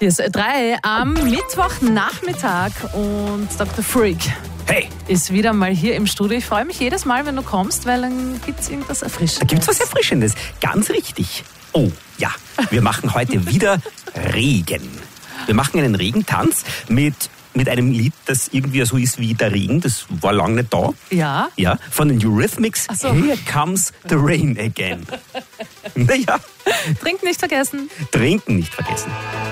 Hier ist 3 am Mittwochnachmittag und Dr. Freak Hey, ist wieder mal hier im Studio. Ich freue mich jedes Mal, wenn du kommst, weil dann gibt es irgendwas Erfrischendes. da gibt's was Erfrischendes. Ganz richtig. Oh, ja. Wir machen heute wieder Regen. Wir machen einen Regentanz mit einem Lied, das irgendwie so ist wie der Regen. Das war lange nicht da. Ja? Ja, von den Eurythmics. Ach so. Here comes the rain again. Naja, Trinken nicht vergessen. trinken nicht vergessen.